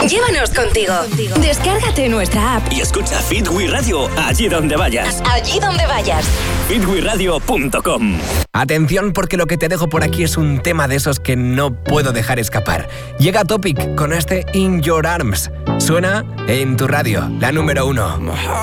Llévanos contigo. Descárgate nuestra app y escucha Fit We Radio allí donde vayas. Allí donde vayas. fitweradio.com. Atención, porque lo que te dejo por aquí es un tema de esos que no puedo dejar escapar. Llega Topic con este In Your Arms. Suena en tu radio, la número 1.